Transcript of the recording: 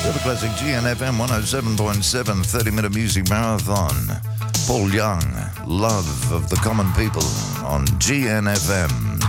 Super Classic GNFM 107.7 30-minute music marathon. Paul Young, Love of the Common People on GNFM.